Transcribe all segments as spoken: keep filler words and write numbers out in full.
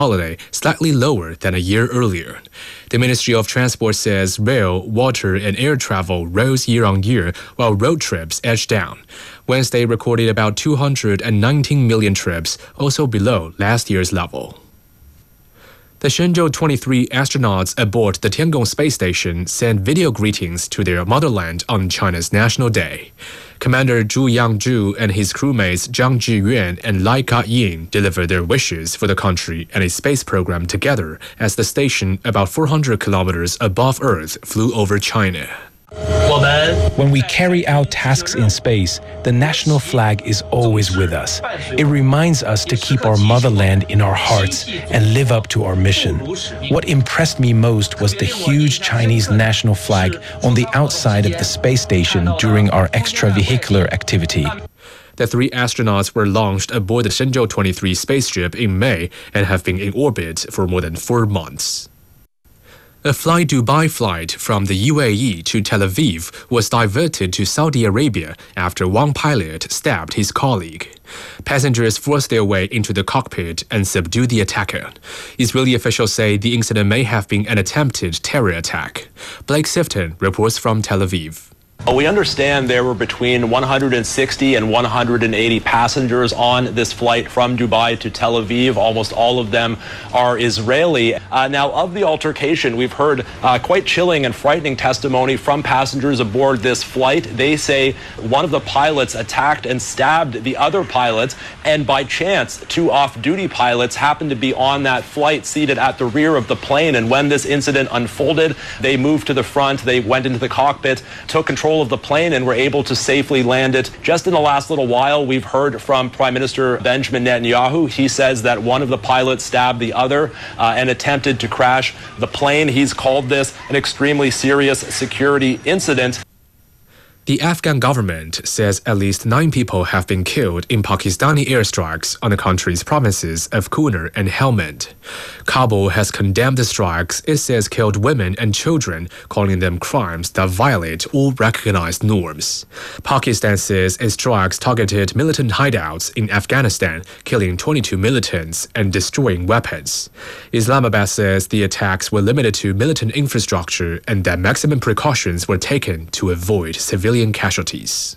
holiday slightly lower than a year earlier. The Ministry of Transport says rail, water, and air travel rose year on year, while road trips edged down. Wednesday recorded about two hundred nineteen million trips, also below last year's level. The Shenzhou twenty-three astronauts aboard the Tiangong space station sent video greetings to their motherland on China's National Day. Commander Zhu Yangzhu and his crewmates Zhang Zhiyuan and Lai Ka-ying delivered their wishes for the country and its space program together as the station, about four hundred kilometers above Earth, flew over China. When we carry out tasks in space, the national flag is always with us. It reminds us to keep our motherland in our hearts and live up to our mission. What impressed me most was the huge Chinese national flag on the outside of the space station during our extravehicular activity. The three astronauts were launched aboard the Shenzhou twenty-three spaceship in May and have been in orbit for more than four months. A Fly Dubai flight from the U A E to Tel Aviv was diverted to Saudi Arabia after one pilot stabbed his colleague. Passengers forced their way into the cockpit and subdued the attacker. Israeli officials say the incident may have been an attempted terror attack. Blake Sifton reports from Tel Aviv. We understand there were between one hundred sixty and one hundred eighty passengers on this flight from Dubai to Tel Aviv. Almost all of them are Israeli. Uh, now, of the altercation, we've heard uh, quite chilling and frightening testimony from passengers aboard this flight. They say one of the pilots attacked and stabbed the other pilot, and by chance, two off-duty pilots happened to be on that flight seated at the rear of the plane. And when this incident unfolded, they moved to the front, they went into the cockpit, took control of the plane and were able to safely land it. Just in the last little while, we've heard from Prime Minister Benjamin Netanyahu. He says that one of the pilots stabbed the other uh, and attempted to crash the plane. He's called this an extremely serious security incident. The Afghan government says at least nine people have been killed in Pakistani airstrikes on the country's provinces of Kunar and Helmand. Kabul has condemned the strikes it says killed women and children, calling them crimes that violate all recognized norms. Pakistan says its strikes targeted militant hideouts in Afghanistan, killing twenty-two militants and destroying weapons. Islamabad says the attacks were limited to militant infrastructure and that maximum precautions were taken to avoid civilian casualties.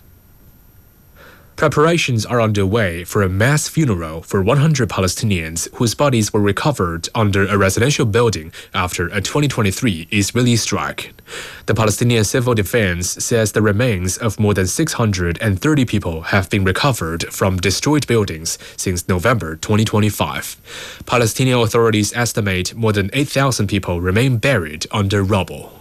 Preparations are underway for a mass funeral for one hundred Palestinians whose bodies were recovered under a residential building after a twenty twenty-three Israeli strike. The Palestinian Civil Defense says the remains of more than six hundred thirty people have been recovered from destroyed buildings since November twenty twenty-five. Palestinian authorities estimate more than eight thousand people remain buried under rubble.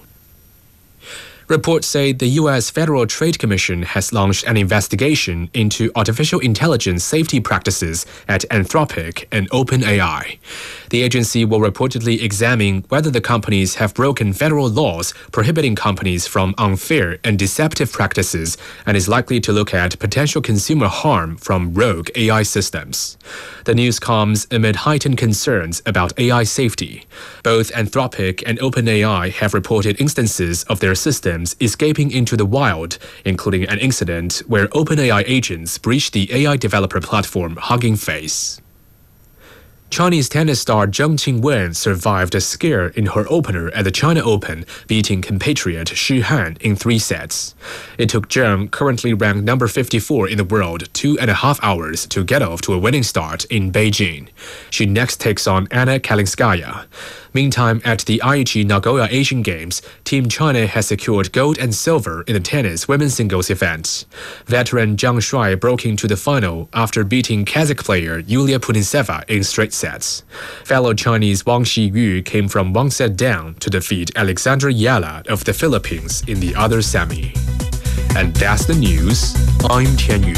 Reports say the U S Federal Trade Commission has launched an investigation into artificial intelligence safety practices at Anthropic and OpenAI. The agency will reportedly examine whether the companies have broken federal laws prohibiting companies from unfair and deceptive practices and is likely to look at potential consumer harm from rogue A I systems. The news comes amid heightened concerns about A I safety. Both Anthropic and OpenAI have reported instances of their systems escaping into the wild, including an incident where OpenAI agents breached the A I developer platform Hugging Face. Chinese tennis star Zheng Qinwen survived a scare in her opener at the China Open, beating compatriot Xu Han in three sets. It took Zheng, currently ranked number fifty-four in the world, two and a half hours to get off to a winning start in Beijing. She next takes on Anna Kalinskaya. Meantime, at the Aichi Nagoya Asian Games, Team China has secured gold and silver in the tennis women's singles event. Veteran Zhang Shuai broke into the final after beating Kazakh player Yulia Putintseva in straight sets. Fellow Chinese Wang Xiyu came from one set down to defeat Alexandra Yala of the Philippines in the other semi. And that's the news. I'm Tian Yu.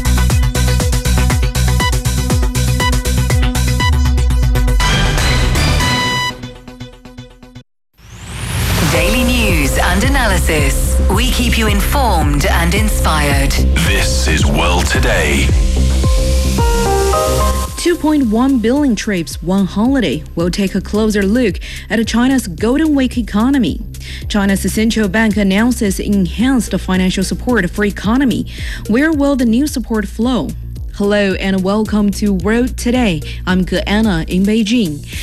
Daily news and analysis. We keep you informed and inspired. This is World Today. two point one billion trips, one holiday. We'll take a closer look at China's Golden Week economy. China's central bank announces enhanced financial support for economy. Where will the new support flow? Hello and welcome to World Today. I'm Ge Anna in Beijing.